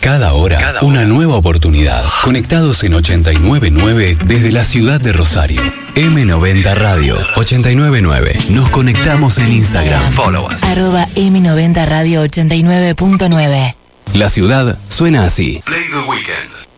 Cada hora, una nueva oportunidad. Conectados en 89.9 desde la ciudad de Rosario. M90 Radio 89.9. Nos conectamos en Instagram. Follow us. @M90 Radio 89.9. La ciudad suena así. Play the Weekend.